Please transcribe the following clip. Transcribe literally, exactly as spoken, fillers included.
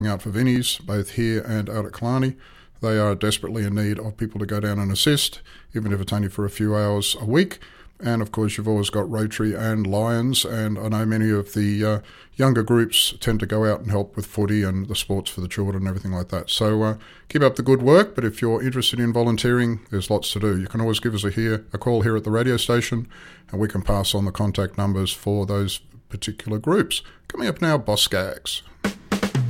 out for Vinnies, both here and out at Killarney. They are desperately in need of people to go down and assist, even if it's only for a few hours a week. And of course, you've always got Rotary and Lions, and I know many of the uh, younger groups tend to go out and help with footy and the sports for the children and everything like that. So uh, keep up the good work, but if you're interested in volunteering, there's lots to do. You can always give us a, here, a call here at the radio station, and we can pass on the contact numbers for those particular groups. Coming up now, Boss Skaggs.